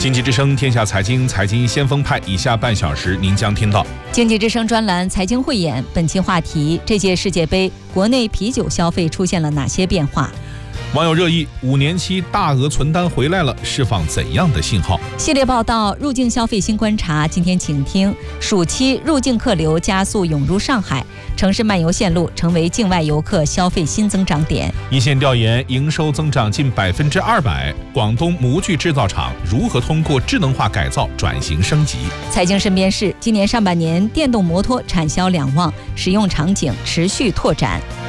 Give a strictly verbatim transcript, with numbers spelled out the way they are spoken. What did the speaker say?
经济之声天下财经财经先锋派，以下半小时您将听到经济之声专栏财经汇演，本期话题：这届世界杯国内啤酒消费出现了哪些变化？ 网友热议五年期大额存单回来了，释放怎样的信号？ 系列报道入境消费新观察，今天请听暑期入境客流加速涌入上海，城市漫游线路成为境外游客消费新增长点。 一线调研营收增长近百分之二百，广东模具制造厂如何通过智能化改造转型升级？ 财经身边事，今年上半年电动摩托产销两旺，使用场景持续拓展。